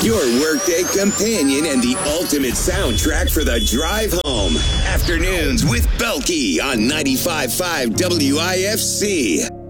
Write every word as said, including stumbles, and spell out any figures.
Your workday companion and the ultimate soundtrack for the drive home. Afternoons with Belkey on ninety-five point five W I F C.